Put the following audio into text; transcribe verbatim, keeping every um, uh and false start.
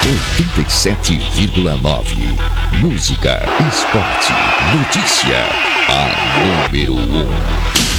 oitenta e sete vírgula nove. Música, esporte, notícia. A número um.